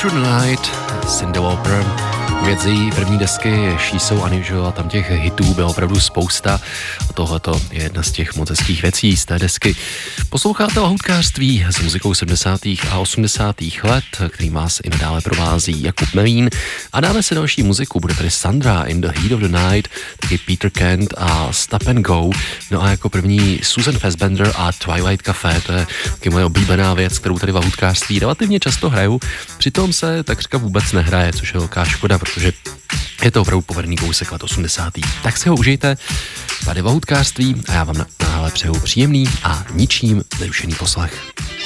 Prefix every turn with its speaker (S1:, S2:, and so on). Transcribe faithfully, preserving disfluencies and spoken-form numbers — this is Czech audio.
S1: Through the Night, Cyndi Lauper, věc její první desky She's So Unusual, a tam těch hitů bylo opravdu spousta. A tohleto je jedna z těch moc hezkých věcí z té desky. Posloucháte Lahoutkářství s muzikou sedmdesátých a osmdesátých let, který vás i nadále provází Jakub Melín. A dáme si další muziku, bude tady Sandra in the Heat of the Night, taky Peter Kent a Stop and Go. No a jako první Susan Fassbender a Twilight Cafe, to je taky moje oblíbená věc, kterou tady v Lahoutkářství relativně často hraju. Přitom se takřka vůbec nehraje, což je velká škoda, protože je to opravdu povedený kousek let osmdesátých. Tak si ho užijte tady v Lahoutkářství a já vám nadále přeju příjemný a ničím nerušený poslech.